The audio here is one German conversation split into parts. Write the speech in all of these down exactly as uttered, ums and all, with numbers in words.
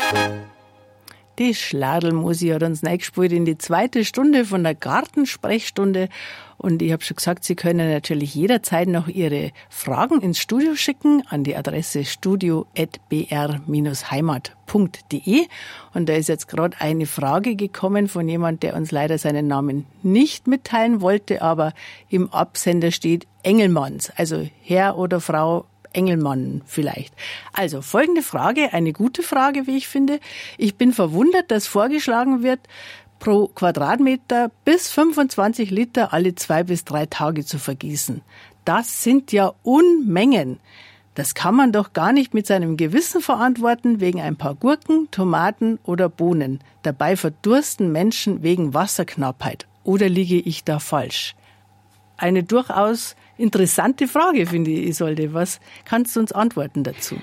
Die Schladlmusi hat uns reingespielt in die zweite Stunde von der Gartensprechstunde. Und ich habe schon gesagt, Sie können natürlich jederzeit noch Ihre Fragen ins Studio schicken an die Adresse studio at b r dash heimat punkt d e. Und da ist jetzt gerade eine Frage gekommen von jemand, der uns leider seinen Namen nicht mitteilen wollte, aber im Absender steht Engelmanns, also Herr oder Frau Engelmann vielleicht. Also folgende Frage, eine gute Frage, wie ich finde. Ich bin verwundert, dass vorgeschlagen wird, pro Quadratmeter bis fünfundzwanzig Liter alle zwei bis drei Tage zu vergießen. Das sind ja Unmengen. Das kann man doch gar nicht mit seinem Gewissen verantworten wegen ein paar Gurken, Tomaten oder Bohnen. Dabei verdursten Menschen wegen Wasserknappheit. Oder liege ich da falsch? Eine durchaus interessante Frage, finde ich, Isolde. Was kannst du uns antworten dazu?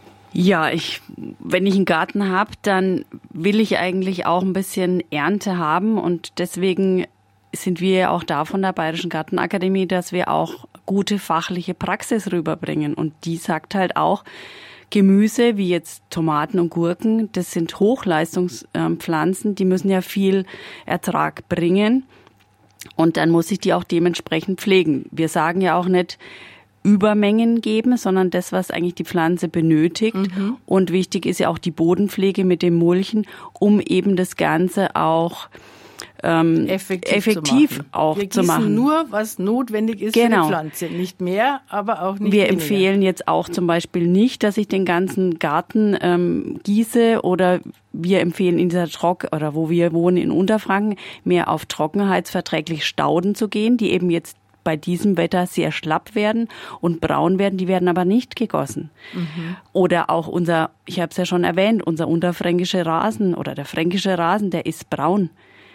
Ja, ich, wenn ich einen Garten habe, dann will ich eigentlich auch ein bisschen Ernte haben und deswegen sind wir ja auch da von der Bayerischen Gartenakademie, dass wir auch gute fachliche Praxis rüberbringen und die sagt halt auch, Gemüse wie jetzt Tomaten und Gurken, das sind Hochleistungspflanzen, die müssen ja viel Ertrag bringen. Und dann muss ich die auch dementsprechend pflegen. Wir sagen ja auch nicht Übermengen geben, sondern das, was eigentlich die Pflanze benötigt. Mhm. Und wichtig ist ja auch die Bodenpflege mit dem Mulchen, um eben das Ganze auch ähm, effektiv, effektiv zu auch Wir zu machen. Nur, was notwendig ist genau. für die Pflanze. Nicht mehr, aber auch nicht Wir weniger. empfehlen jetzt auch zum Beispiel nicht, dass ich den ganzen Garten ähm, gieße oder wir empfehlen in dieser Trock oder wo wir wohnen in Unterfranken mehr auf trockenheitsverträglich Stauden zu gehen, die eben jetzt bei diesem Wetter sehr schlapp werden und braun werden, die werden aber nicht gegossen. Mhm. Oder auch unser, ich habe es ja schon erwähnt, unser unterfränkischer Rasen oder der fränkische Rasen, der ist braun.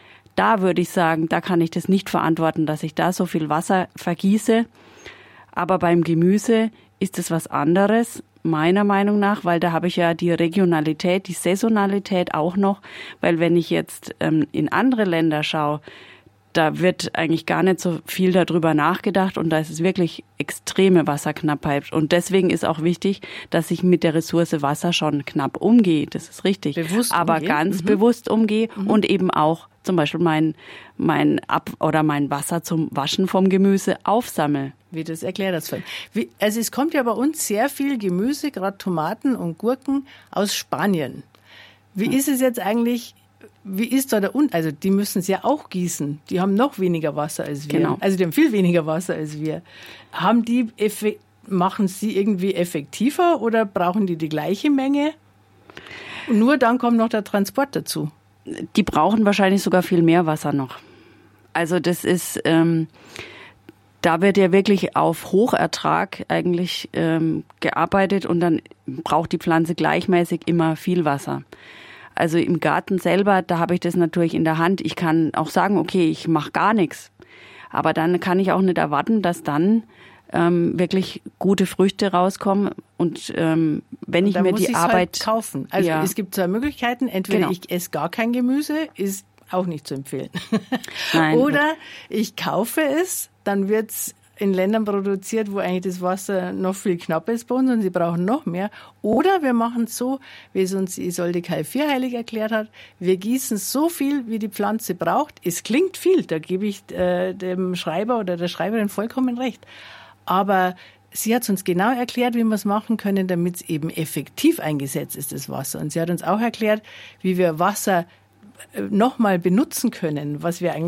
Da würde ich sagen, da kann ich das nicht verantworten, dass ich da so viel Wasser vergieße. Aber beim Gemüse ist es was anderes, meiner Meinung nach, weil da habe ich ja die Regionalität, die Saisonalität auch noch. Weil wenn ich jetzt ähm, in andere Länder schaue, da wird eigentlich gar nicht so viel darüber nachgedacht und da ist es wirklich extreme Wasserknappheit. Und deswegen ist auch wichtig, dass ich mit der Ressource Wasser schon knapp umgehe. Das ist richtig. Bewusst Aber umgehen. ganz mhm. bewusst umgehe mhm. und eben auch zum Beispiel mein, mein Ab- oder mein Wasser zum Waschen vom Gemüse aufsammle. Wie das erklärt das vorhin. Wie, also es kommt ja bei uns sehr viel Gemüse, gerade Tomaten und Gurken aus Spanien. Wie ist es jetzt eigentlich? Wie ist da der Un? Also die müssen es ja auch gießen. Die haben noch weniger Wasser als wir. Genau. Also die haben viel weniger Wasser als wir. Haben die Effe- machen sie irgendwie effektiver oder brauchen die die gleiche Menge? Und nur dann kommt noch der Transport dazu. Die brauchen wahrscheinlich sogar viel mehr Wasser noch. Also das ist, ähm, da wird ja wirklich auf Hochertrag eigentlich ähm, gearbeitet und dann braucht die Pflanze gleichmäßig immer viel Wasser. Also im Garten selber, da habe ich das natürlich in der Hand. Ich kann auch sagen, okay, ich mache gar nichts. Aber dann kann ich auch nicht erwarten, dass dann ähm, wirklich gute Früchte rauskommen. Und ähm, wenn ich mir die Arbeit halt kaufen. Also ja. es gibt zwei Möglichkeiten. Entweder genau. ich esse gar kein Gemüse, ist auch nicht zu empfehlen. Nein. Oder ich kaufe es, dann wird's in Ländern produziert, wo eigentlich das Wasser noch viel knapper ist bei uns und sie brauchen noch mehr. Oder wir machen es so, wie es uns Isolde Kai-Vierheilig erklärt hat, wir gießen so viel, wie die Pflanze braucht. Es klingt viel, da gebe ich äh, dem Schreiber oder der Schreiberin vollkommen recht. Aber sie hat uns genau erklärt, wie wir es machen können, damit es eben effektiv eingesetzt ist, das Wasser. Und sie hat uns auch erklärt, wie wir Wasser nochmal benutzen können, was wir eigentlich